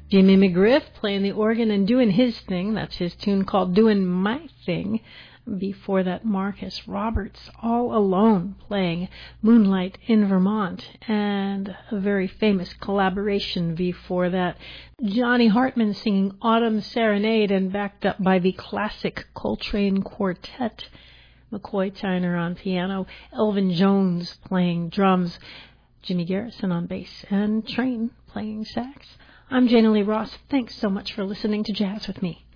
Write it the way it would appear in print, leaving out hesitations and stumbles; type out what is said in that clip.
Jimmy McGriff playing the organ and doing his thing. That's his tune called Doing My Thing. Before that, Marcus Roberts, All Alone, playing Moonlight in Vermont. And a very famous collaboration before that, Johnny Hartman singing Autumn Serenade and backed up by the classic Coltrane Quartet. McCoy Tyner on piano, Elvin Jones playing drums, Jimmy Garrison on bass, and Train playing sax. I'm Jana Lee Ross. Thanks so much for listening to Jazz with Me.